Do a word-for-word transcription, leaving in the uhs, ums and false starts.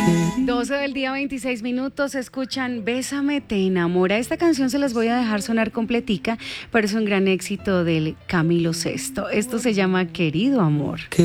doce del día, veintiséis minutos, escuchan Bésame, te enamora. Esta canción se las voy a dejar sonar completica, pero es un gran éxito del Camilo Sesto. Esto se llama Querido Amor.